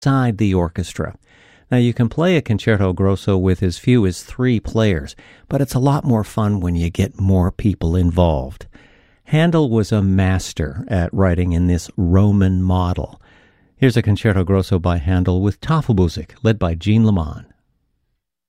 inside the orchestra. Now, you can play a concerto grosso with as few as 3 players, but it's a lot more fun when you get more people involved. Handel was a master at writing in this Roman model. Here's a concerto grosso by Handel with Tafelmusik, led by Jean Leman.